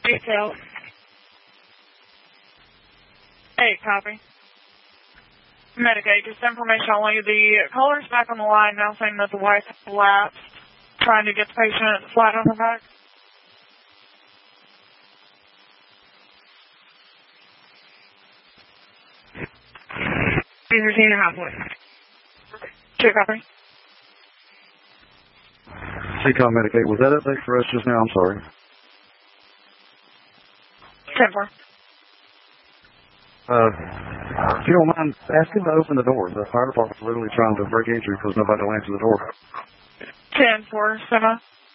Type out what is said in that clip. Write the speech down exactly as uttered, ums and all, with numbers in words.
Detail. Eight, copy. Medicaid, just information only. The caller's back on the line now saying that the wife collapsed, trying to get the patient flat on her back. Thirteen and a half points. Two, copy. C COM Medicaid, was that update for us just now? I'm sorry. Ten four. Uh, if you don't mind, ask him to open the door. The fire department's literally trying to break entry because nobody will answer the door. Ten four, Sema.